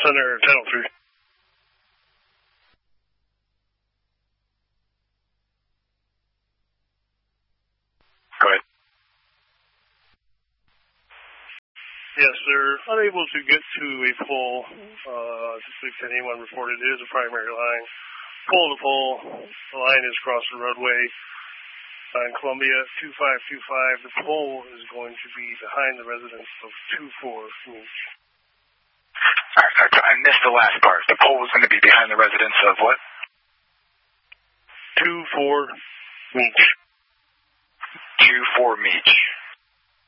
Center 1003. Go ahead. Yes, they're unable to get to a pole. Just like anyone reported, it is a primary line. Pole to pole, the line is across the roadway. In Columbia, 2525, the pole is going to be behind the residence of 24 Meech. I missed the last part. The pole is going to be behind the residence of what? 24 Meech. 24 Meech.